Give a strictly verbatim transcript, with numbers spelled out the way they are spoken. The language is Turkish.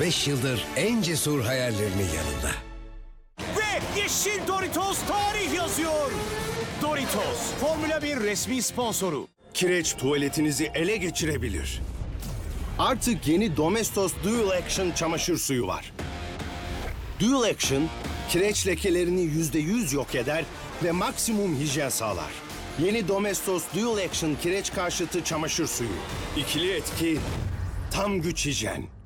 beş yıldır en cesur hayallerinin yanında. Ve yeşil Doritos tarih yazıyor. Doritos, Formula bir resmi sponsoru. Kireç tuvaletinizi ele geçirebilir. Artık yeni Domestos Dual Action çamaşır suyu var. Dual Action, kireç lekelerini yüzde yüz yok eder ve maksimum hijyen sağlar. Yeni Domestos Dual Action kireç karşıtı çamaşır suyu. İkili etki, tam güç hijyen.